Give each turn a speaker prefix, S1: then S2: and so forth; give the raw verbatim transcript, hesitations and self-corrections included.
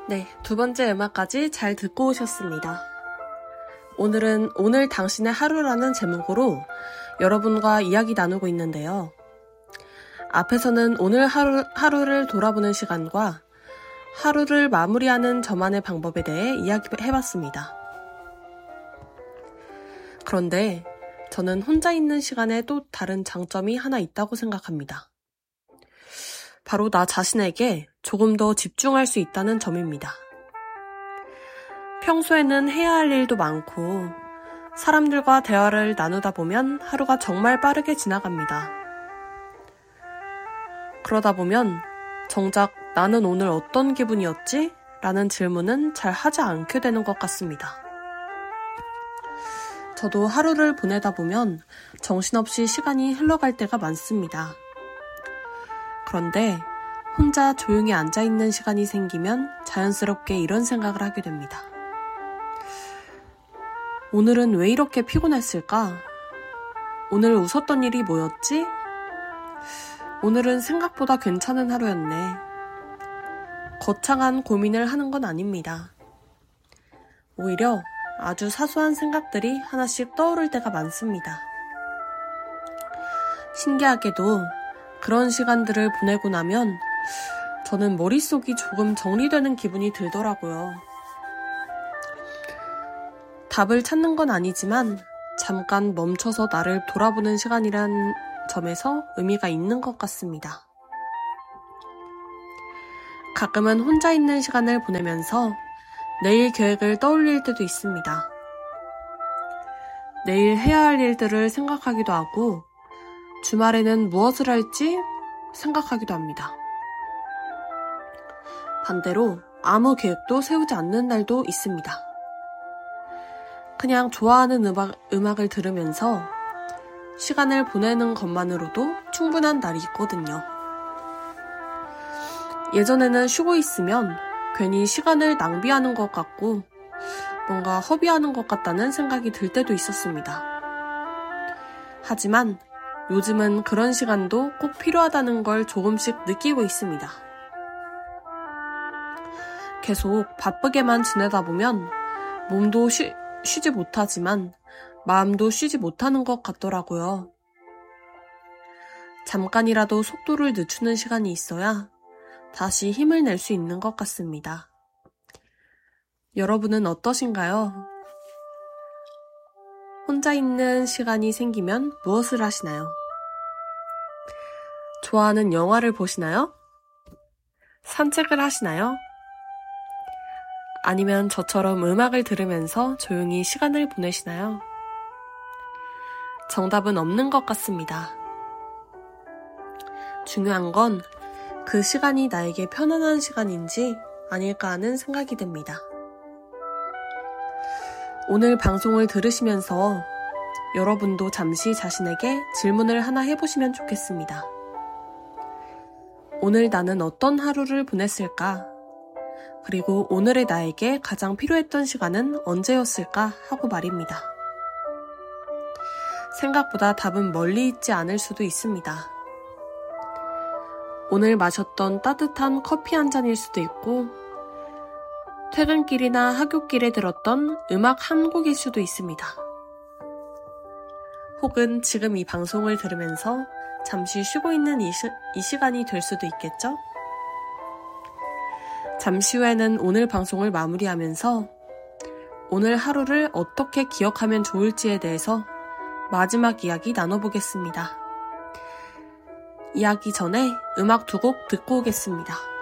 S1: 네, 두 번째 음악까지 잘 듣고 오셨습니다. 오늘은 오늘 당신의 하루라는 제목으로 여러분과 이야기 나누고 있는데요. 앞에서는 오늘 하루, 하루를 돌아보는 시간과 하루를 마무리하는 저만의 방법에 대해 이야기해봤습니다. 그런데 저는 혼자 있는 시간에 또 다른 장점이 하나 있다고 생각합니다. 바로 나 자신에게 조금 더 집중할 수 있다는 점입니다. 평소에는 해야 할 일도 많고 사람들과 대화를 나누다 보면 하루가 정말 빠르게 지나갑니다. 그러다 보면 정작 나는 오늘 어떤 기분이었지? 라는 질문은 잘 하지 않게 되는 것 같습니다. 저도 하루를 보내다 보면 정신없이 시간이 흘러갈 때가 많습니다. 그런데 혼자 조용히 앉아있는 시간이 생기면 자연스럽게 이런 생각을 하게 됩니다. 오늘은 왜 이렇게 피곤했을까? 오늘 웃었던 일이 뭐였지? 오늘은 생각보다 괜찮은 하루였네. 거창한 고민을 하는 건 아닙니다. 오히려 아주 사소한 생각들이 하나씩 떠오를 때가 많습니다. 신기하게도 그런 시간들을 보내고 나면 저는 머릿속이 조금 정리되는 기분이 들더라고요. 답을 찾는 건 아니지만 잠깐 멈춰서 나를 돌아보는 시간이란 점에서 의미가 있는 것 같습니다. 가끔은 혼자 있는 시간을 보내면서 내일 계획을 떠올릴 때도 있습니다. 내일 해야 할 일들을 생각하기도 하고 주말에는 무엇을 할지 생각하기도 합니다. 반대로 아무 계획도 세우지 않는 날도 있습니다. 그냥 좋아하는 음악, 음악을 들으면서 시간을 보내는 것만으로도 충분한 날이 있거든요. 예전에는 쉬고 있으면 괜히 시간을 낭비하는 것 같고 뭔가 허비하는 것 같다는 생각이 들 때도 있었습니다. 하지만 요즘은 그런 시간도 꼭 필요하다는 걸 조금씩 느끼고 있습니다. 계속 바쁘게만 지내다 보면 몸도 쉬, 쉬지 못하지만 마음도 쉬지 못하는 것 같더라고요. 잠깐이라도 속도를 늦추는 시간이 있어야 다시 힘을 낼 수 있는 것 같습니다. 여러분은 어떠신가요? 혼자 있는 시간이 생기면 무엇을 하시나요? 좋아하는 영화를 보시나요? 산책을 하시나요? 아니면 저처럼 음악을 들으면서 조용히 시간을 보내시나요? 정답은 없는 것 같습니다. 중요한 건 그 시간이 나에게 편안한 시간인지 아닐까 하는 생각이 듭니다. 오늘 방송을 들으시면서 여러분도 잠시 자신에게 질문을 하나 해보시면 좋겠습니다. 오늘 나는 어떤 하루를 보냈을까? 그리고 오늘의 나에게 가장 필요했던 시간은 언제였을까? 하고 말입니다. 생각보다 답은 멀리 있지 않을 수도 있습니다. 오늘 마셨던 따뜻한 커피 한 잔일 수도 있고 퇴근길이나 학교길에 들었던 음악 한 곡일 수도 있습니다. 혹은 지금 이 방송을 들으면서 잠시 쉬고 있는 이, 시, 이 시간이 될 수도 있겠죠? 잠시 후에는 오늘 방송을 마무리하면서 오늘 하루를 어떻게 기억하면 좋을지에 대해서 마지막 이야기 나눠보겠습니다. 이야기 전에 음악 두 곡 듣고 오겠습니다.